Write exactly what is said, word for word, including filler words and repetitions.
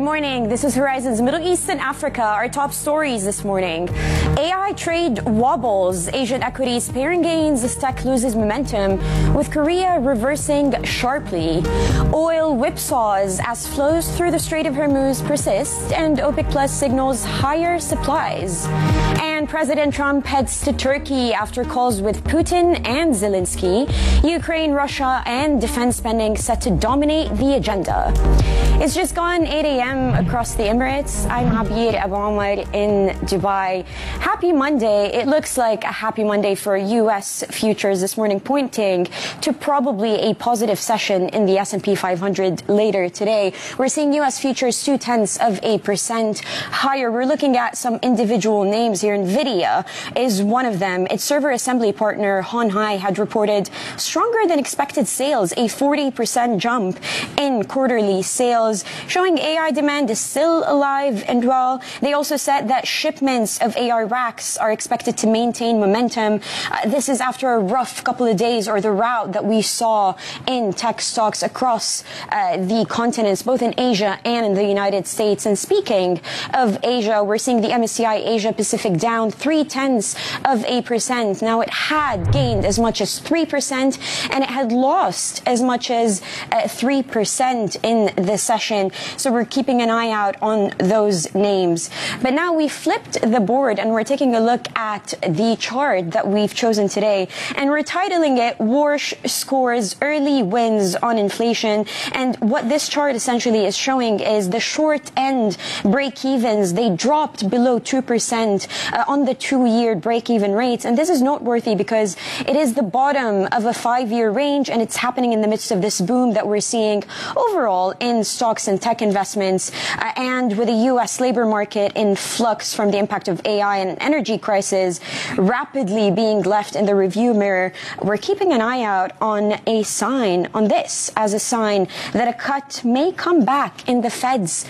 morning. This is Horizon's Middle East and Africa. Our top stories this morning. A I trade wobbles. Asian equities pairing gains as tech loses momentum, with Korea reversing sharply. Oil whipsaws as flows through the Strait of Hormuz persist, and OPEC Plus signals higher supplies. And President Trump heads to Turkey after calls with Putin and Zelensky. Ukraine, Russia, and defense spending set to dominate the agenda. It's just gone eight a.m. across the Emirates. I'm Abir Abu Omar in Dubai. Happy Monday. It looks like a happy Monday for U S futures this morning, pointing to probably a positive session in the S and P five hundred later today. We're seeing U S futures two-tenths of a percent higher. We're looking at some individual names here. NVIDIA is one of them. Its server assembly partner, Hon Hai, had reported stronger than expected sales, a forty percent jump in quarterly sales, showing A I demand is still alive and well. They also said that shipments of A I racks are expected to maintain momentum. Uh, this is after a rough couple of days, or the rout that we saw in tech stocks across uh, the continents, both in Asia and in the United States. And speaking of Asia, we're seeing the M S C I Asia Pacific down three tenths of a percent. Now, it had gained as much as three percent, and it had lost as much as uh, three percent in the session. So we're keeping an eye out on those names. But now we flipped the board and we're taking a look at the chart that we've chosen today. And we're titling it Warsh Scores Early Wins on Inflation. And what this chart essentially is showing is the short end break-evens. They dropped below two percent uh, on the two-year break-even rates. And this is noteworthy because it is the bottom of a five-year range, and it's happening in the midst of this boom that we're seeing overall in stocks and tech investments, uh, and with the U S labor market in flux from the impact of A I and an energy crisis rapidly being left in the review mirror. We're keeping an eye out on a sign, on this, as a sign that a cut may come back in the Fed's